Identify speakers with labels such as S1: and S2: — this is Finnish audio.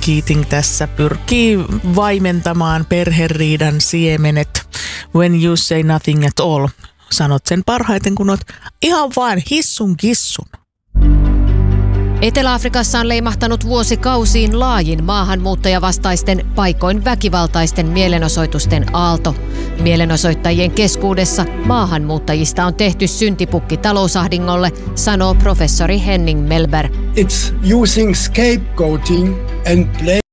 S1: Keating tässä pyrkii vaimentamaan perheriidan siemenet. When you say nothing at all. Sanot sen parhaiten, kun oot ihan vaan hissun kissun.
S2: Etelä-Afrikassa on leimahtanut vuosikausiin laajin maahanmuuttajavastaisten, paikoin väkivaltaisten mielenosoitusten aalto. Mielenosoittajien keskuudessa maahanmuuttajista on tehty syntipukki talousahdingolle, sanoo professori Henning Melberg.
S3: It's using scapegoating and